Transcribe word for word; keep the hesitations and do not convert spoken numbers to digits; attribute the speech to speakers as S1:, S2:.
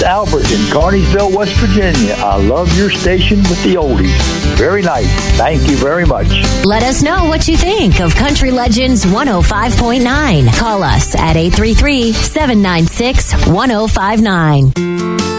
S1: Albert in Carneysville, West Virginia. I love your station with the oldies. Very nice. Thank you very much.
S2: Let us know what you think of Country Legends one oh five point nine. Call us at eight three three, seven nine six, one oh five nine.